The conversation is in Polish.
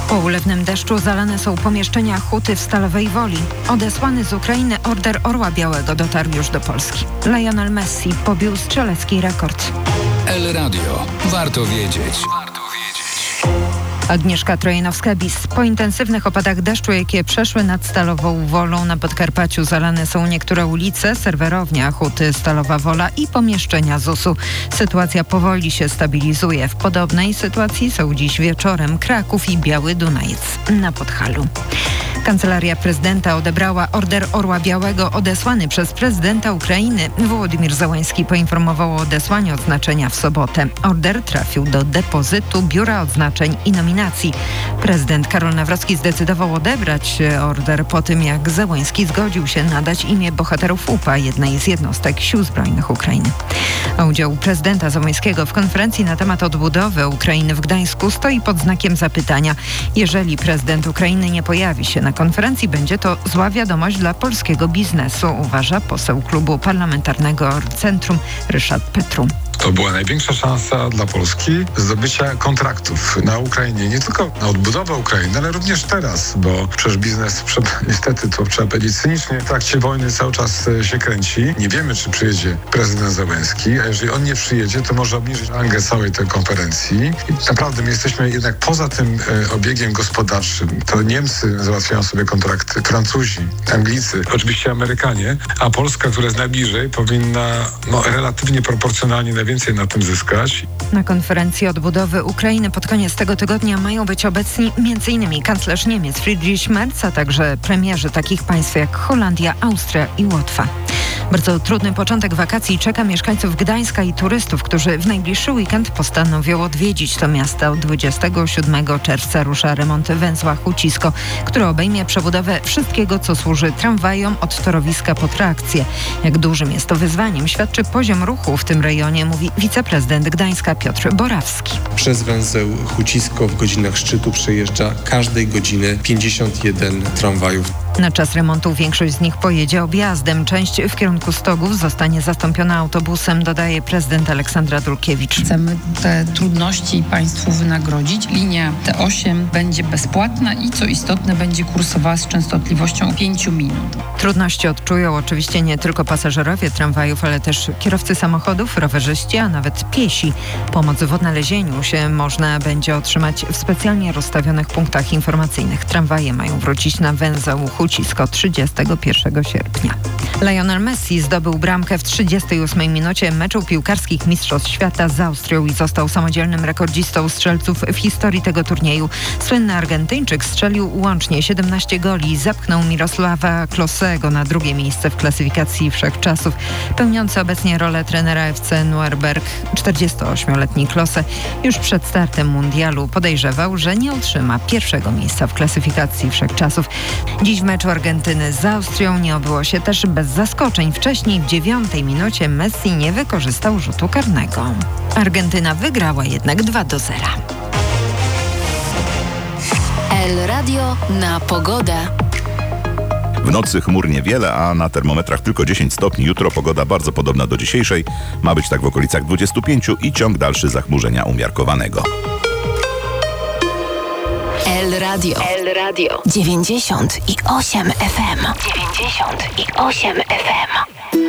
Po ulewnym deszczu zalane są pomieszczenia huty w Stalowej Woli. Odesłany z Ukrainy order Orła Białego dotarł już do Polski. Lionel Messi pobił strzelecki rekord. El Radio. Warto wiedzieć. Agnieszka Trojanowska-Bis. Po intensywnych opadach deszczu, jakie przeszły nad Stalową Wolą na Podkarpaciu, zalane są niektóre ulice, serwerownia huty Stalowa Wola i pomieszczenia ZUS-u. Sytuacja powoli się stabilizuje. W podobnej sytuacji są dziś wieczorem Kraków i Biały Dunajec na Podhalu. Kancelaria prezydenta odebrała order Orła Białego odesłany przez prezydenta Ukrainy. Wołodymyr Zełenski poinformował o odesłaniu odznaczenia w sobotę. Order trafił do depozytu Biura Odznaczeń i Nominacji. Prezydent Karol Nawrocki zdecydował odebrać order po tym, jak Zełenski zgodził się nadać imię bohaterów UPA, jednej z jednostek Sił Zbrojnych Ukrainy. A udział prezydenta Zełenskiego w konferencji na temat odbudowy Ukrainy w Gdańsku stoi pod znakiem zapytania. Jeżeli prezydent Ukrainy nie pojawi się na konferencji, będzie to zła wiadomość dla polskiego biznesu, uważa poseł klubu parlamentarnego Centrum Ryszard Petru. To była największa szansa dla Polski zdobycia kontraktów na Ukrainie. Nie tylko na odbudowę Ukrainy, ale również teraz, bo przecież biznes, niestety to trzeba powiedzieć cynicznie, w trakcie wojny cały czas się kręci. Nie wiemy, czy przyjedzie prezydent Zełenski, a jeżeli on nie przyjedzie, to może obniżyć rangę całej tej konferencji. I naprawdę my jesteśmy jednak poza tym obiegiem gospodarczym. To Niemcy załatwiają sobie kontrakty, Francuzi, Anglicy, oczywiście Amerykanie, a Polska, która jest najbliżej, powinna relatywnie proporcjonalnie najwięcej na tym zyskać. Na konferencji odbudowy Ukrainy pod koniec tego tygodnia mają być obecni m.in. kanclerz Niemiec Friedrich Merz, a także premierzy takich państw jak Holandia, Austria i Łotwa. Bardzo trudny początek wakacji czeka mieszkańców Gdańska i turystów, którzy w najbliższy weekend postanowią odwiedzić to miasto. Od 27 czerwca rusza remont węzła Hucisko, który obejmie przebudowę wszystkiego, co służy tramwajom od torowiska po trakcję. Jak dużym jest to wyzwaniem, świadczy poziom ruchu w tym rejonie, mówi wiceprezydent Gdańska Piotr Borawski. Przez węzeł Hucisko w godzinach szczytu przejeżdża każdej godziny 51 tramwajów. Na czas remontu większość z nich pojedzie objazdem. Część w kierunku Stogów zostanie zastąpiona autobusem, dodaje prezydent Aleksandra Dulkiewicz. Chcemy te trudności państwu wynagrodzić. Linia T8 będzie bezpłatna i co istotne będzie kursowała z częstotliwością 5 minut. Trudności odczują oczywiście nie tylko pasażerowie tramwajów, ale też kierowcy samochodów, rowerzyści, a nawet piesi. Pomoc w odnalezieniu się można będzie otrzymać w specjalnie rozstawionych punktach informacyjnych. Tramwaje mają wrócić na węzeł Hucisko 31 sierpnia. Lionel Messi zdobył bramkę w 38 minucie meczu piłkarskich Mistrzostw Świata z Austrią i został samodzielnym rekordzistą strzelców w historii tego turnieju. Słynny Argentyńczyk strzelił łącznie 17 goli i zepchnął Mirosława Klosego na drugie miejsce w klasyfikacji wszechczasów. Pełniący obecnie rolę trenera FC Nürnberg, 48-letni Klose, już przed startem mundialu podejrzewał, że nie otrzyma pierwszego miejsca w klasyfikacji wszechczasów. Dziś w meczu Argentyny z Austrią nie obyło się też bez zaskoczeń. Wcześniej w 9 minucie Messi nie wykorzystał rzutu karnego. Argentyna wygrała jednak 2-0. El Radio na pogodę. W nocy chmur niewiele, a na termometrach tylko 10 stopni. Jutro pogoda bardzo podobna do dzisiejszej. Ma być tak w okolicach 25 i ciąg dalszy zachmurzenia umiarkowanego. El Radio 98 FM. 98 FM.